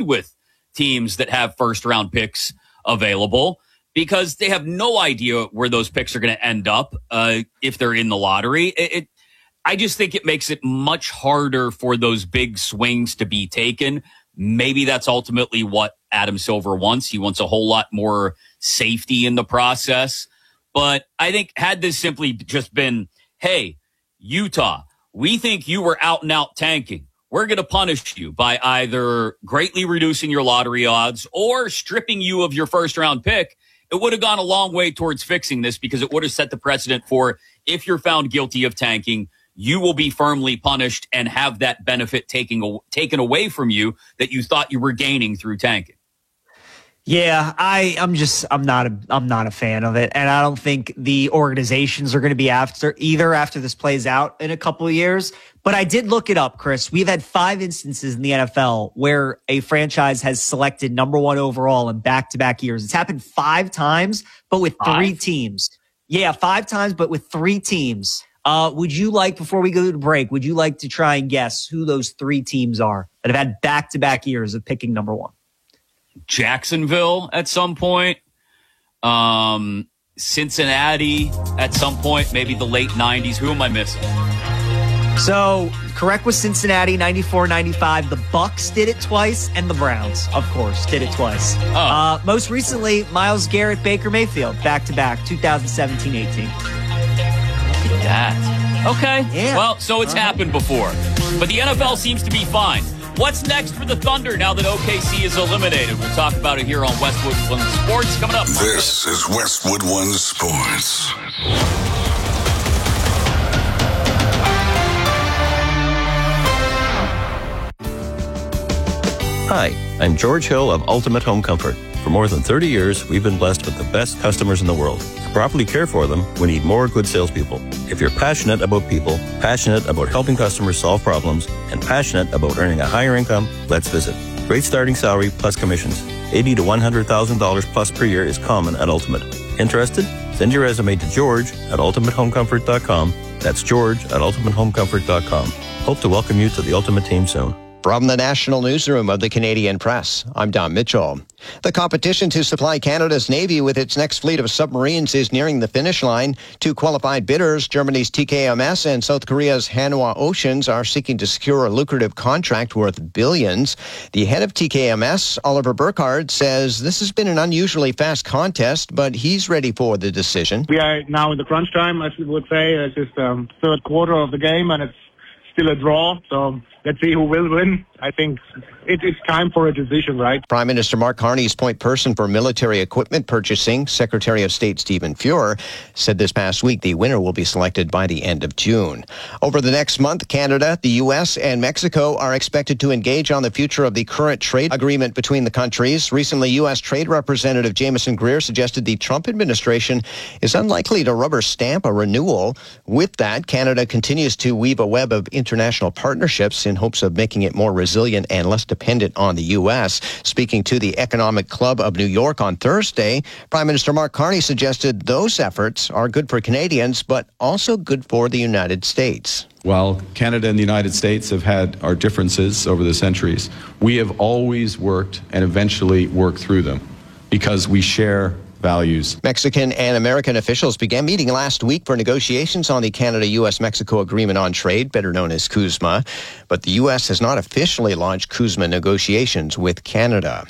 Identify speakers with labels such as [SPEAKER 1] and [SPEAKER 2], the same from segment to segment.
[SPEAKER 1] with teams that have first-round picks available because they have no idea where those picks are going to end up if they're in the lottery. I just think it makes it much harder for those big swings to be taken. Maybe that's ultimately what Adam Silver wants. He wants a whole lot more safety in the process. But I think had this simply just been, hey, Utah, we think you were out and out tanking. We're going to punish you by either greatly reducing your lottery odds or stripping you of your first round pick. It would have gone a long way towards fixing this because it would have set the precedent for if you're found guilty of tanking, you will be firmly punished and have that benefit taken away from you that you thought you were gaining through tanking.
[SPEAKER 2] Yeah, I'm not a fan of it. And I don't think the organizations are going to be after this plays out in a couple of years. But I did look it up, Chris. We've had 5 instances in the NFL where a franchise has selected number 1 overall in back-to-back years. It's happened 5 times, but with 3 teams. Yeah, 5 times, but with 3 teams. Would you like, before we go to break, would you like to try and guess who those 3 teams are that have had back-to-back years of picking number 1?
[SPEAKER 1] Jacksonville at some point, Cincinnati at some point, maybe the late 90s. Who am I missing?
[SPEAKER 2] So, correct was Cincinnati, 94-95. The Bucks did it twice, and the Browns, of course, did it twice. Most recently, Myles Garrett, Baker Mayfield, back-to-back, 2017-18.
[SPEAKER 1] That. Okay.
[SPEAKER 2] Yeah.
[SPEAKER 1] Well, so it's happened before. But the NFL seems to be fine. What's next for the Thunder now that OKC is eliminated? We'll talk about it here on Westwood One Sports coming up.
[SPEAKER 3] This is Westwood One Sports.
[SPEAKER 4] Hi, I'm George Hill of Ultimate Home Comfort. For more than 30 years, we've been blessed with the best customers in the world. To properly care for them, we need more good salespeople. If you're passionate about people, passionate about helping customers solve problems, and passionate about earning a higher income, let's visit. Great starting salary plus commissions. $80,000 to $100,000 plus per year is common at Ultimate. Interested? Send your resume to George at ultimatehomecomfort.com. That's George at ultimatehomecomfort.com. Hope to welcome you to the Ultimate team soon.
[SPEAKER 5] From the National Newsroom of the Canadian Press, I'm Don Mitchell. The competition to supply Canada's Navy with its next fleet of submarines is nearing the finish line. 2 qualified bidders, Germany's TKMS and South Korea's Hanwha Oceans, are seeking to secure a lucrative contract worth billions. The head of TKMS, Oliver Burkhardt, says this has been an unusually fast contest, but he's ready for the decision.
[SPEAKER 6] We are now in the crunch time, as we would say. It's just third quarter of the game, and it's still a draw, so let's see who will win. I think it's time for a decision, right?
[SPEAKER 5] Prime Minister Mark Carney's point person for military equipment purchasing, Secretary of State Stephen Fuhr, said this past week the winner will be selected by the end of June. Over the next month, Canada, the U.S., and Mexico are expected to engage on the future of the current trade agreement between the countries. Recently, U.S. Trade Representative Jameson Greer suggested the Trump administration is unlikely to rubber stamp a renewal. With that, Canada continues to weave a web of international partnerships in hopes of making it more resilient and less dependent on the U.S. Speaking to the Economic Club of New York on Thursday, Prime Minister Mark Carney suggested those efforts are good for Canadians, but also good for the United States.
[SPEAKER 7] While Canada and the United States have had our differences over the centuries, we have always worked and eventually worked through them because we share values.
[SPEAKER 5] Mexican and American officials began meeting last week for negotiations on the Canada-U.S.-Mexico Agreement on Trade, better known as CUSMA. But the U.S. has not officially launched CUSMA negotiations with Canada.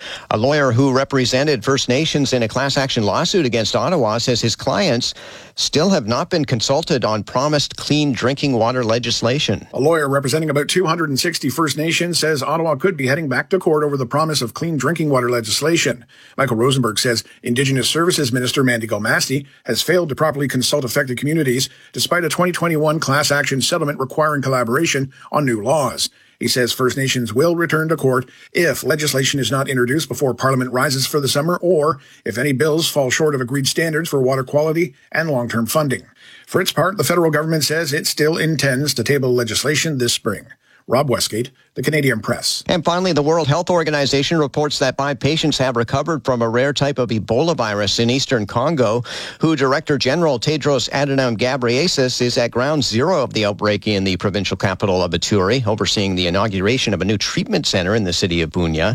[SPEAKER 5] A lawyer who represented First Nations in a class action lawsuit against Ottawa says his clients still have not been consulted on promised clean drinking water legislation.
[SPEAKER 8] A lawyer representing about 260 First Nations says Ottawa could be heading back to court over the promise of clean drinking water legislation. Michael Rosenberg says Indigenous Services Minister Mandy Galmasti has failed to properly consult affected communities despite a 2021 class action settlement requiring collaboration on new laws. He says First Nations will return to court if legislation is not introduced before Parliament rises for the summer or if any bills fall short of agreed standards for water quality and long-term funding. For its part, the federal government says it still intends to table legislation this spring. Rob Westgate, The Canadian Press.
[SPEAKER 5] And finally, the World Health Organization reports that 5 patients have recovered from a rare type of Ebola virus in eastern Congo, who Director General Tedros Adhanom Ghebreyesus is at ground zero of the outbreak in the provincial capital of Ituri, overseeing the inauguration of a new treatment center in the city of Bunia.